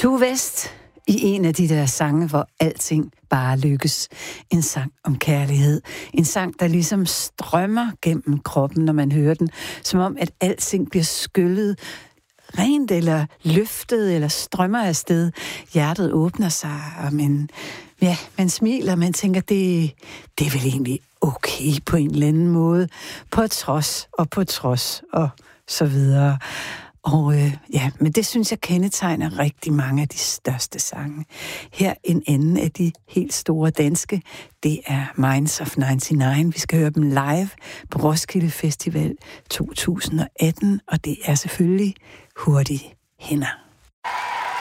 Tue West i en af de der sange, hvor alting bare lykkes. En sang om kærlighed. En sang, der ligesom strømmer gennem kroppen, når man hører den. Som om, at alting bliver skyllet rent eller løftet eller strømmer afsted. Hjertet åbner sig, og man smiler, man tænker, det er vel egentlig okay på en eller anden måde. På trods og så videre. Og men det synes jeg kendetegner rigtig mange af de største sange. Her en anden af de helt store danske, det er Minds of 99. Vi skal høre dem live på Roskilde Festival 2018, og det er selvfølgelig Hurtige Hænder.